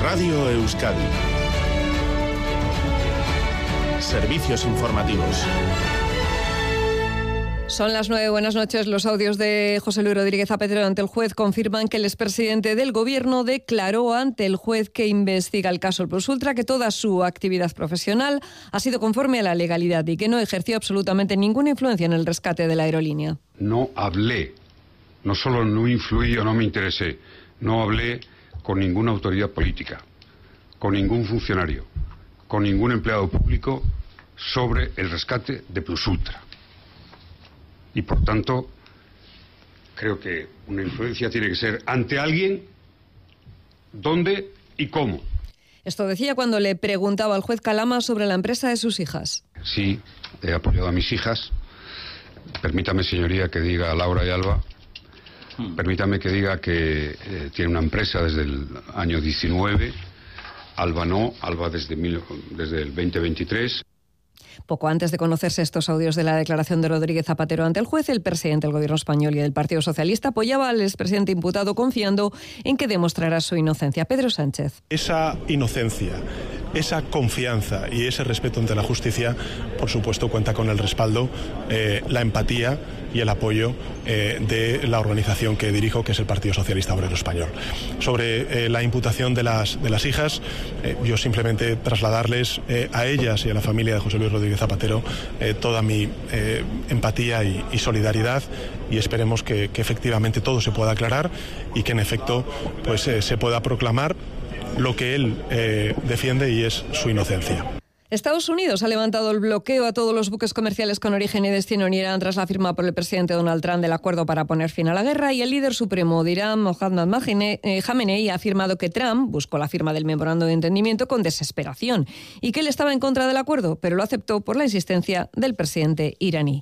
Radio Euskadi. Servicios informativos. Son las 9, buenas noches. Los audios de José Luis Rodríguez Zapatero ante el juez confirman que el expresidente del Gobierno declaró ante el juez que investiga el caso Plus Ultra que toda su actividad profesional ha sido conforme a la legalidad y que no ejerció absolutamente ninguna influencia en el rescate de la aerolínea. No hablé, no solo no influí o no me interesé, no hablé con ninguna autoridad política, con ningún funcionario, con ningún empleado público sobre el rescate de Plus Ultra. Y por tanto, creo que una influencia tiene que ser ante alguien, dónde y cómo. Esto decía cuando le preguntaba al juez Calama sobre la empresa de sus hijas. Sí, he apoyado a mis hijas. Permítame, señoría, que diga a Laura y Alba. Permítame que diga que tiene una empresa desde el año 19. Alba no, Alba desde el 2023. Poco antes de conocerse estos audios de la declaración de Rodríguez Zapatero ante el juez, el presidente del Gobierno español y del Partido Socialista apoyaba al expresidente imputado confiando en que demostrará su inocencia. Pedro Sánchez. Esa inocencia, esa confianza y ese respeto ante la justicia, por supuesto, cuenta con el respaldo, la empatía y el apoyo de la organización que dirijo, que es el Partido Socialista Obrero Español. Sobre la imputación de las hijas, yo simplemente trasladarles a ellas y a la familia de José Luis Rodríguez Zapatero toda mi empatía y solidaridad, y esperemos que efectivamente todo se pueda aclarar y que en efecto pues se pueda proclamar lo que él defiende, y es su inocencia. Estados Unidos ha levantado el bloqueo a todos los buques comerciales con origen y destino en Irán tras la firma por el presidente Donald Trump del acuerdo para poner fin a la guerra, y el líder supremo de Irán, Mohammad Khamenei, ha afirmado que Trump buscó la firma del memorando de entendimiento con desesperación y que él estaba en contra del acuerdo, pero lo aceptó por la insistencia del presidente iraní.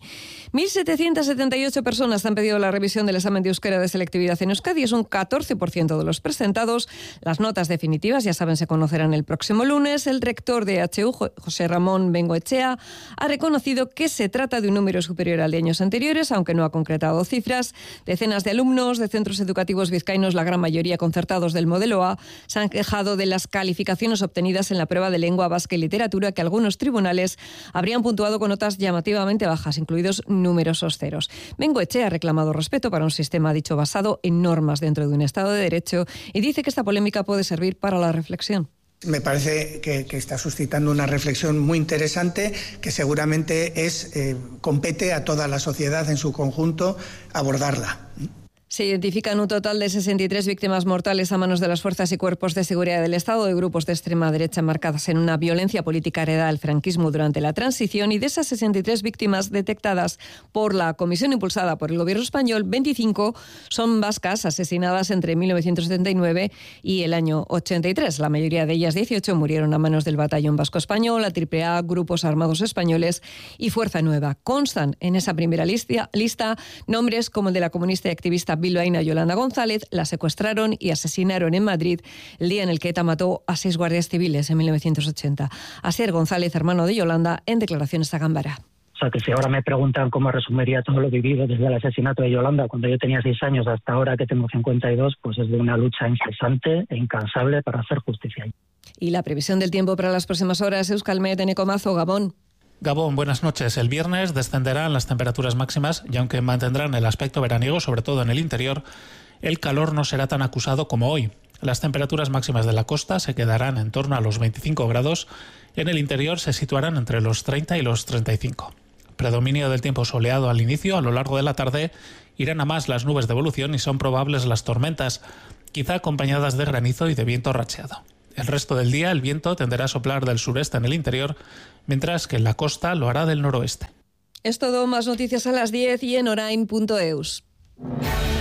1.778 personas han pedido la revisión del examen de euskera de selectividad en Euskadi. Es un 14% de los presentados. Las notas definitivas, ya saben, se conocerán el próximo lunes. El rector de HU, José Ramón Bengoechea, ha reconocido que se trata de un número superior al de años anteriores, aunque no ha concretado cifras. Decenas de alumnos de centros educativos vizcaínos, la gran mayoría concertados del modelo A, se han quejado de las calificaciones obtenidas en la prueba de lengua vasca y literatura, que algunos tribunales habrían puntuado con notas llamativamente bajas, incluidos numerosos ceros. Bengoechea ha reclamado respeto para un sistema dicho basado en normas dentro de un Estado de Derecho y dice que esta polémica puede servir para la reflexión. Me parece que está suscitando una reflexión muy interesante que seguramente compete a toda la sociedad en su conjunto abordarla. Se identifican un total de 63 víctimas mortales a manos de las fuerzas y cuerpos de seguridad del Estado, de grupos de extrema derecha enmarcadas en una violencia política heredada del franquismo durante la transición, y de esas 63 víctimas detectadas por la comisión impulsada por el Gobierno español, 25 son vascas asesinadas entre 1979 y el año 83. La mayoría de ellas, 18, murieron a manos del Batallón Vasco Español, la AAA, grupos armados españoles y Fuerza Nueva. Constan en esa primera lista nombres como el de la comunista y activista bilbaína Yolanda González. La secuestraron y asesinaron en Madrid el día en el que ETA mató a 6 guardias civiles en 1980. Asier González, hermano de Yolanda, en declaraciones a Gambara. O sea, que si ahora me preguntan cómo resumiría todo lo vivido desde el asesinato de Yolanda cuando yo tenía 6 años hasta ahora que tengo 52, pues es de una lucha incesante e incansable para hacer justicia. Y la previsión del tiempo para las próximas horas, Euskalmet, Eneko Mazo, Gabón. Gabón, buenas noches. El viernes descenderán las temperaturas máximas y aunque mantendrán el aspecto veraniego, sobre todo en el interior, el calor no será tan acusado como hoy. Las temperaturas máximas de la costa se quedarán en torno a los 25 grados, en el interior se situarán entre los 30 y los 35. Predominio del tiempo soleado al inicio, a lo largo de la tarde irán a más las nubes de evolución y son probables las tormentas, quizá acompañadas de granizo y de viento racheado. El resto del día el viento tenderá a soplar del sureste en el interior, mientras que en la costa lo hará del noroeste. Es todo, más noticias a las 10 y en orain.eus.